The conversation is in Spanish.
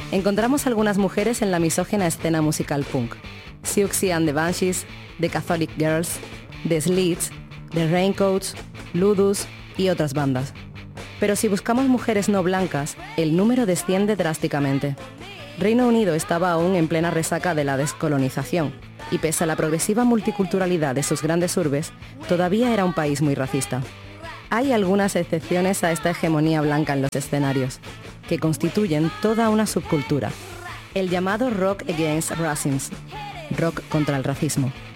encontramos algunas mujeres en la misógina escena musical punk. Siouxsie and the Banshees, The Catholic Girls, The Slits, The Raincoats, Ludus y otras bandas. Pero si buscamos mujeres no blancas, el número desciende drásticamente. Reino Unido estaba aún en plena resaca de la descolonización, y pese a la progresiva multiculturalidad de sus grandes urbes, todavía era un país muy racista. Hay algunas excepciones a esta hegemonía blanca en los escenarios, que constituyen toda una subcultura, el llamado Rock Against Racism, rock contra el racismo.